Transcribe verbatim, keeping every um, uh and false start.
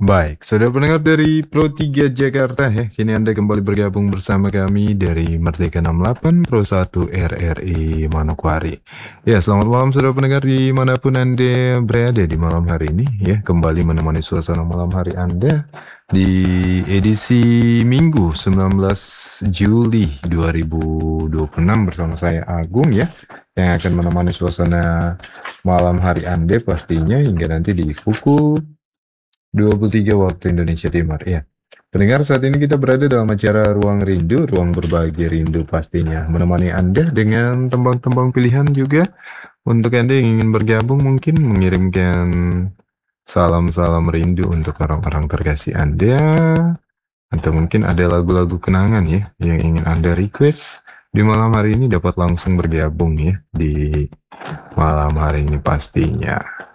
Baik, sudah pendengar dari Pro tiga Jakarta ya. Kini Anda kembali bergabung bersama kami dari Merdeka enam puluh delapan Pro satu R R I Manokwari. Ya, selamat malam sudah pendengar dimanapun Anda berada di malam hari ini ya. Kembali menemani suasana malam hari Anda di edisi Minggu sembilan belas Juli dua ribu dua puluh enam bersama saya Agung ya. Yang akan menemani suasana malam hari Anda pastinya hingga nanti di pukul dua puluh tiga waktu Indonesia Timur. Ya. Pendengar, saat ini kita berada dalam acara Ruang Rindu, ruang berbagi rindu pastinya. Menemani Anda dengan tembang-tembang pilihan juga. Untuk Anda yang ingin bergabung mungkin mengirimkan salam-salam rindu untuk orang-orang terkasih Anda. Atau mungkin ada lagu-lagu kenangan ya yang ingin Anda request di malam hari ini dapat langsung bergabung ya di malam hari ini pastinya.